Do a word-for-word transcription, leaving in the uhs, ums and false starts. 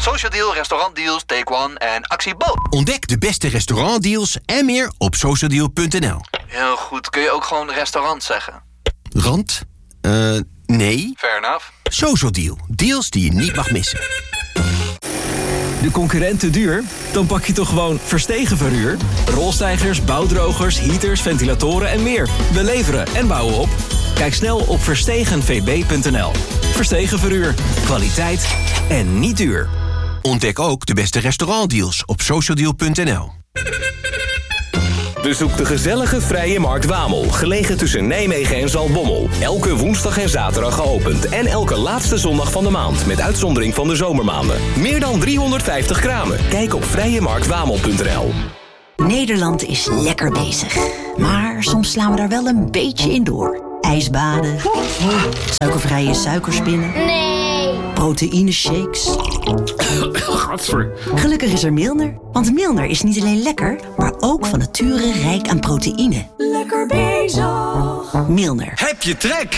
Social Deal, Restaurant Deals, Take One en Actie Boot. Ontdek de beste restaurantdeals en meer op socialdeal punt n l. Heel goed. Kun je ook gewoon restaurant zeggen? Rand? Eh, uh, nee. Fair enough. Social Deal. Deals die je niet mag missen. De concurrent te duur? Dan pak je toch gewoon Verstegen verhuur? Rolstijgers, bouwdrogers, heaters, ventilatoren en meer. We leveren en bouwen op. Kijk snel op verstegen v b punt n l. Verstegen verhuur. Kwaliteit en niet duur. Ontdek ook de beste restaurantdeals op socialdeal punt n l. Bezoek de gezellige Vrije Markt Wamel, gelegen tussen Nijmegen en Zaltbommel. Elke woensdag en zaterdag geopend en elke laatste zondag van de maand, met uitzondering van de zomermaanden. Meer dan driehonderdvijftig kramen. Kijk op vrije markt wamel punt n l. Nederland is lekker bezig, maar soms slaan we daar wel een beetje in door. Ijsbaden, suikervrije suikerspinnen, nee. Proteïneshakes. Gadver. Gelukkig is er Milner, want Milner is niet alleen lekker, maar ook van nature rijk aan proteïne. Lekker bezig. Milner. Heb je trek?